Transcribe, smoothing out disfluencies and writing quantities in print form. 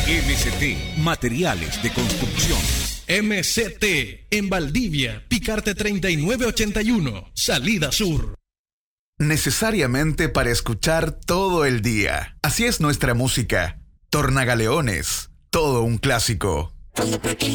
MCT Materiales de Construcción. MCT en Valdivia, Picarte 3981, Salida Sur. Necesariamente para escuchar todo el día. Así es nuestra música. Tornagaleones, todo un clásico. Todo porque